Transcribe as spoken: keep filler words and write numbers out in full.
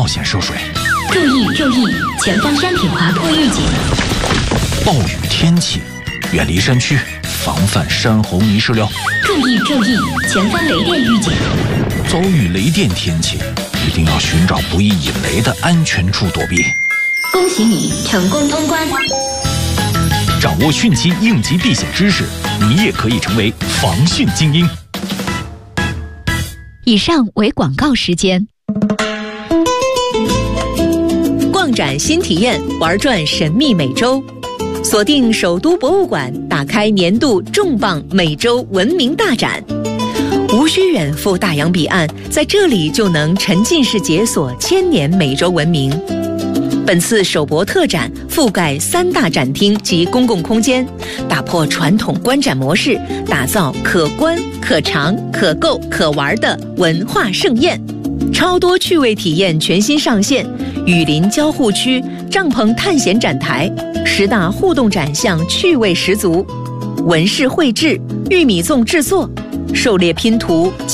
险涉水。 注意注意，前方山体滑坡预警。 暴雨天气，远离山区，防范山洪泥石流。 注意注意，前方雷电预警。 遭遇雷电天气，一定要寻找不易引雷的安全处躲避。 恭喜你成功通关！ 掌握汛期应急避险知识，你也可以成为防汛精英。 以上为广告时间。 逛展新体验，玩转神秘美洲。锁定首都博物馆，打开年度重磅美洲文明大展。无需远赴大洋彼岸，在这里就能沉浸式解锁千年美洲文明。本次首博特展覆盖三大展厅及公共空间，打破传统观展模式，打造可观、可尝、可购、可玩的文化盛宴。超多趣味体验全新上线，雨林交互区、帐篷探险展台、十大互动展项趣味十足，纹饰绘制、玉米粽制作、狩猎拼图。